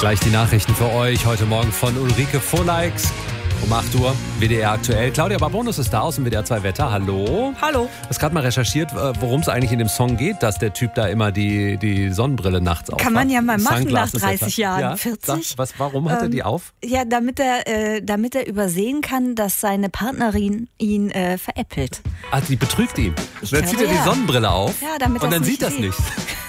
Gleich die Nachrichten für euch heute Morgen von Ulrike Volleix. Um 8 Uhr, WDR aktuell. Claudia Barbonus ist da aus dem WDR 2 Wetter. Hallo. Hallo. Du hast gerade mal recherchiert, worum es eigentlich in dem Song geht, dass der Typ da immer die Sonnenbrille nachts aufhat. Kann man ja mal machen nach Sunglasses 30 Jahren. Ja? 40. Warum hat er die auf? Ja, damit er übersehen kann, dass seine Partnerin ihn veräppelt. Die betrügt ihn. Dann zieht er die Sonnenbrille auf Ja, damit und das dann nicht sieht das sieht. nicht.